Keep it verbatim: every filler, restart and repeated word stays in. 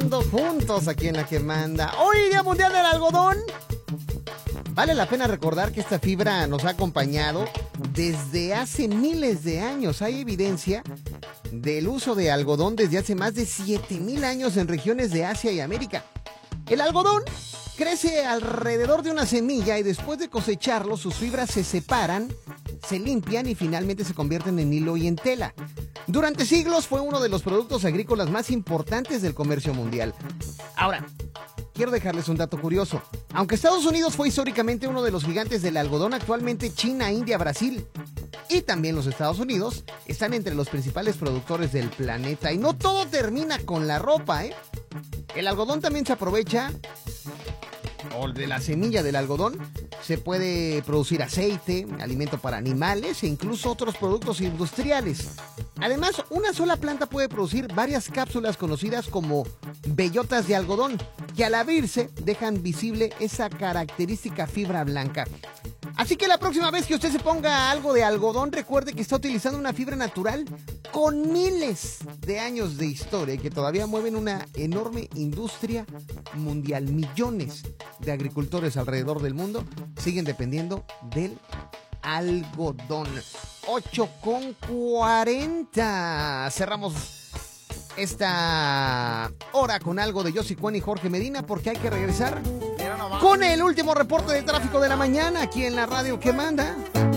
Juntos aquí en La Que Manda. Hoy, Día Mundial del Algodón. Vale la pena recordar que esta fibra nos ha acompañado desde hace miles de años. Hay evidencia del uso de algodón desde hace más de siete mil años en regiones de Asia y América. El algodón crece alrededor de una semilla y después de cosecharlo, sus fibras se separan, se limpian y finalmente se convierten en hilo y en tela. Durante siglos fue uno de los productos agrícolas más importantes del comercio mundial. Ahora, quiero dejarles un dato curioso. Aunque Estados Unidos fue históricamente uno de los gigantes del algodón, actualmente China, India, Brasil y también los Estados Unidos están entre los principales productores del planeta. Y no todo termina con la ropa, ¿eh? El algodón también se aprovecha, o de la semilla del algodón, se puede producir aceite, alimento para animales e incluso otros productos industriales. Además, una sola planta puede producir varias cápsulas conocidas como bellotas de algodón, que al abrirse dejan visible esa característica fibra blanca. Así que la próxima vez que usted se ponga algo de algodón, recuerde que está utilizando una fibra natural con miles de años de historia y que todavía mueven una enorme industria mundial. Millones de agricultores alrededor del mundo siguen dependiendo del algodón. ocho con cuarenta. Cerramos esta hora con algo de Yossi Cuen y Jorge Medina porque hay que regresar con el último reporte de tráfico de la mañana aquí en la radio que manda.